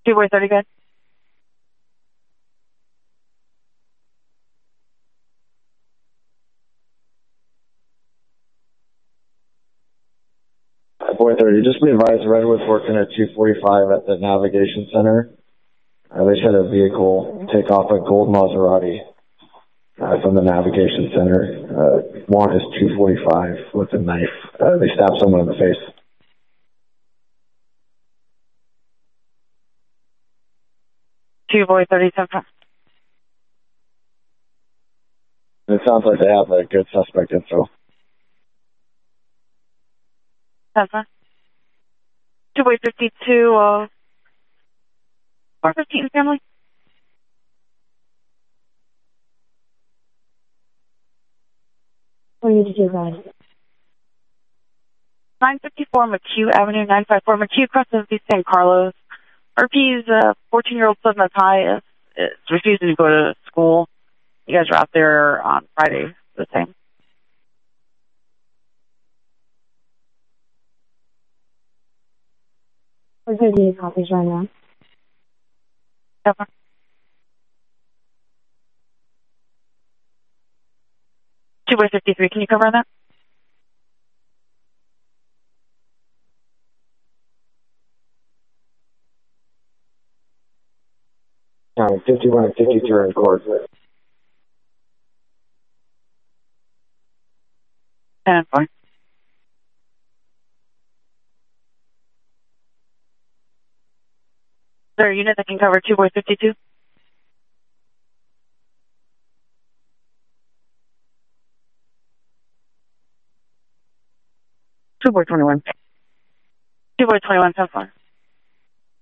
2 boy 30 good. Boy 30, just be advised, Redwood's working at 245 at the Navigation Center. They just had a vehicle take off a gold Maserati from the Navigation Center. One is 245 with a knife. They stabbed someone in the face. Two boy 37. It sounds like they have a good suspect info. 7. 2 boy 52, 415 family. What do you need to do, guys? 954 McHugh Avenue, 954 McHugh, crosses the San Carlos. RP's 14-year-old son that's high is refusing to go to school. You guys are out there on Friday, the same. We're going to need copies right now. Cover. Two by 53, can you cover that? Yeah, 51 and 52 are in court. 10 and 4. Is there a unit that can cover 2 boy 52? Two boy 21. 2 boy 21, 10 4.